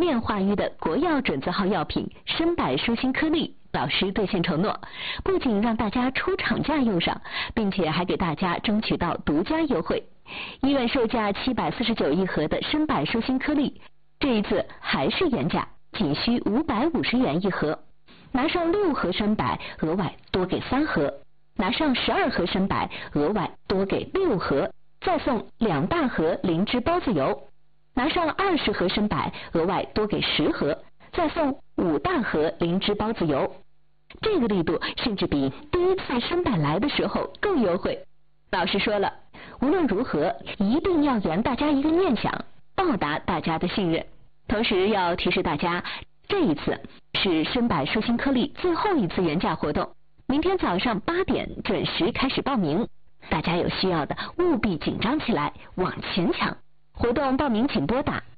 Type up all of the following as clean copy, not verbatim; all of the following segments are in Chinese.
面化瘀的国药准字号药品参柏舒心颗粒，老师兑现承诺，不仅让大家出厂价用上，并且还给大家争取到独家优惠。医院售价749一盒的参柏舒心颗粒，这一次还是原价，仅需550元一盒。拿上6盒参柏，额外多给3盒；拿上12盒参柏，额外多给6盒，再送2大盒灵芝孢子油；拿上20盒参柏，额外多给10盒，再送5大盒灵芝孢子油。这个力度甚至比第一次参柏来的时候更优惠。老师说了，无论如何一定要圆大家一个念想，报答大家的信任。同时要提示大家，这一次是参柏舒心颗粒最后一次原价活动，明天早上8点准时开始报名。大家有需要的务必紧张起来，往前抢。活动报名请拨打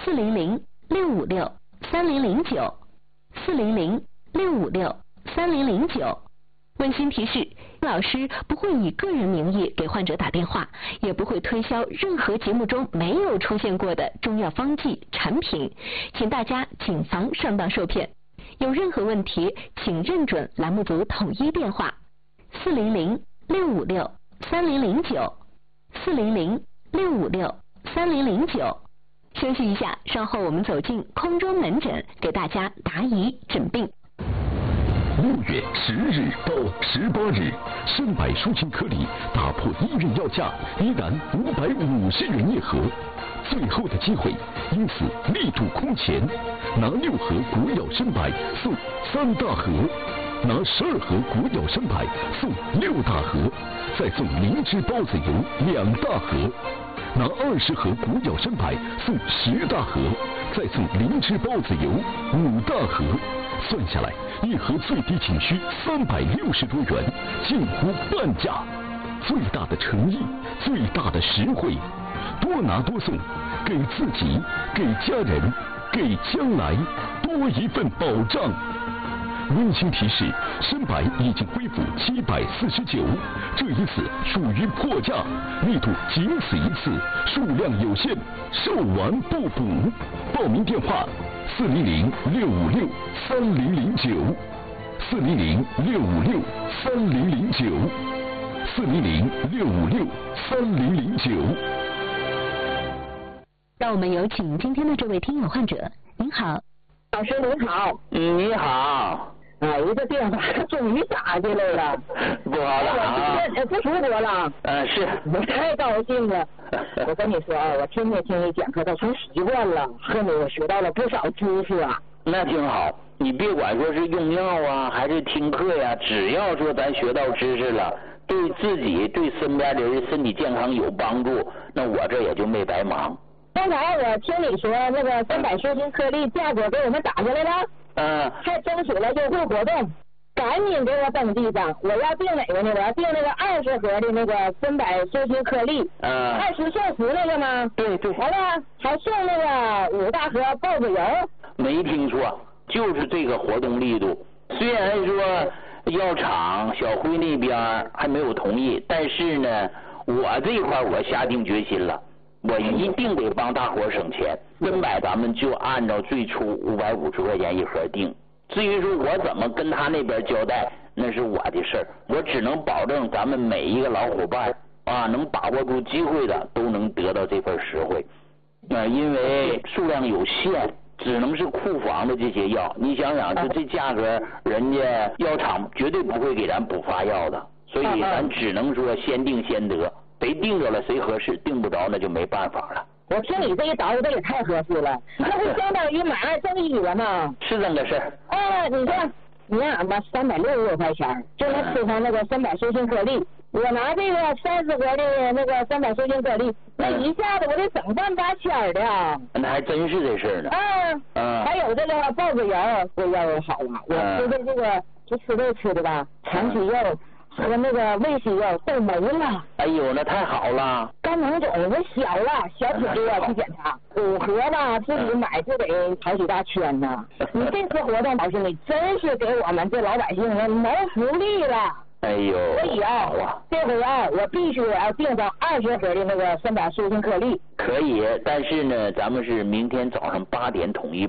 400-656-3009 400-656-3009。温馨提示，老师不会以个人名义给患者打电话，也不会推销任何节目中没有出现过的中药方剂产品，请大家谨防上当受骗。有任何问题，请认准栏目组统一电话400-656-3009 400-656-3009。休息一下，稍后我们走进空中门诊，给大家答疑诊病。 6月10日到18日，参柏舒心颗粒打破医院药价，依然550元一盒，最后的机会，因此力度空前，拿6盒国药参柏送3大盒，拿12盒国药参柏送6大盒，再送灵芝孢子油2大盒，拿20盒国药参柏送10大盒，再送灵芝孢子油5大盒。算下来，一盒最低仅需360多元，近乎半价。最大的诚意，最大的实惠，多拿多送，给自己，给家人，给将来多一份保障。温馨提示：参柏已经恢复749，这一次属于破价，力度仅此一次，数量有限，售完不补。报名电话400-656-3009 400-656-3009 400-656-3009。 让我们有请今天的这位听友患者。您好， 老师您好。 你好。 一个电话终于打进来了， 不好了啊！ 不出国了。 是。 我太高兴了。我跟你说啊，我天天听你讲课都成习惯了，和你我学到了不少知识啊。 那挺好，你别管说是用药啊，还是听课呀，只要说咱学到知识了，对自己对身边的人身体健康有帮助，那我这也就没白忙。 刚才我听你说那个参柏舒心颗粒价格给我们打下来了。还争取了优惠活动，赶紧给我登记上。我要订哪个呢？我要订那个20盒的那个参柏舒心颗粒，20送10那个吗？ 对。 完了还送那个5大盒孢子油。 没听错，就是这个活动力度。虽然说药厂小辉那边还没有同意，但是呢，我这块我下定决心了。我一定得帮大伙省钱，参柏咱们就按照最初550块钱一盒定。至于说我怎么跟他那边交代，那是我的事儿。我只能保证咱们每一个老伙伴啊，能把握住机会的都能得到这份实惠。因为数量有限，只能是库房的这些药。你想想，就这价格，人家药厂绝对不会给咱补发药的，所以咱只能说先定先得。谁定着了谁合适，定不着那就没办法了。 我听你这一叨这也太合适了，那不相当于买2赠1了吗？ 是这么个事儿。 你看，你让俺们360多块钱就能吃上那个参柏舒心颗粒，我拿这个30盒的那个参柏舒心颗粒，那一下子我得整半大千的。 那还真是这事儿呢。 还有这个孢子油，这药好啊，我吃的这个就吃这吃的吧，长期药。和那个胃西药都没了。 哎呦，那太好了！ 肝囊肿我小了，小体质要去检查，5盒吧，自己买就得好几大千呢。你这次活动，老师你真是给我们这老百姓谋福利了。 哎呦， 所以这回我必须要订上20盒的那个参柏舒心颗粒。 可以，但是呢，咱们是明天早上8点统一